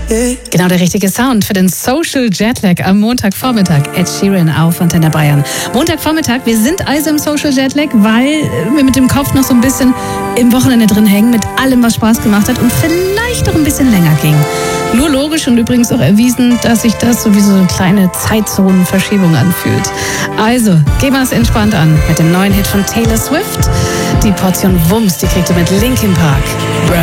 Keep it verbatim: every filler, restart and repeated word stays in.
Genau der richtige Sound für den Social Jetlag am Montagvormittag. Ed Sheeran auf Antenne Bayern. Montagvormittag, wir sind also im Social Jetlag, weil wir mit dem Kopf noch so ein bisschen im Wochenende drin hängen, mit allem, was Spaß gemacht hat und vielleicht noch ein bisschen länger ging. Nur logisch und übrigens auch erwiesen, dass sich das sowieso so eine kleine Zeitzonenverschiebung anfühlt. Also, gehen wir es entspannt an mit dem neuen Hit von Taylor Swift. Die Portion Wumms, die kriegt ihr mit Linkin Park.